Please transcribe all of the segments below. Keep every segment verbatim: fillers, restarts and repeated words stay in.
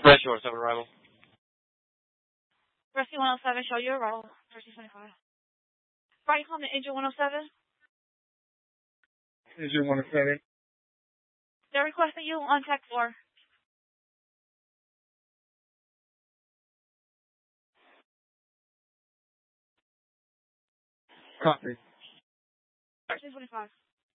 Rescue one oh seven arrival. Rescue one oh seven, show your arrival. thirteen twenty-five. Right, call me Angel one oh seven. Angel one oh seven. They're requesting you on tech four. Copy. thirteen twenty-five.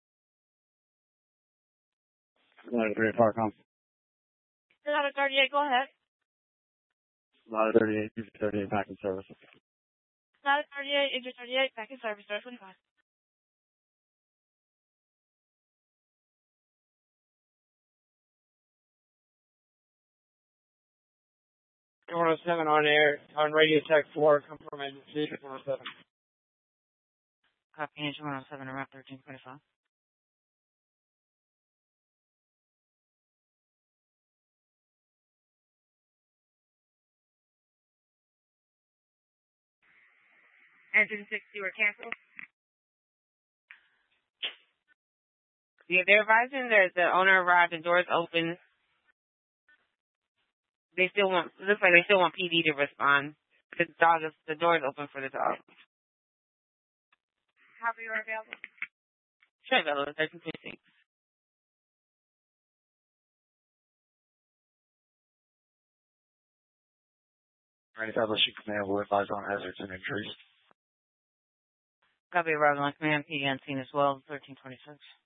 Ladder three, Parcom. Ladder thirty-eight, go ahead. Ladder thirty-eight, Angel thirty-eight, back in service. Ladder thirty-eight, Angel thirty-eight, back in service, thirteen twenty-five. one oh seven on air, on radio tech four, come from Angel one oh seven. Copy, Angel one oh seven, around thirteen twenty-five. Engine sixty were canceled. Yeah, they're advising that the owner arrived and doors open. They still want, it looks like they still want P D to respond. The dog is, the door is open for the dog. How are you available? Sure, available, thirteen twenty-six. Right, establishing command will advise on hazards and injuries. Copy, arrival on command, P D on scene as well, thirteen twenty-six.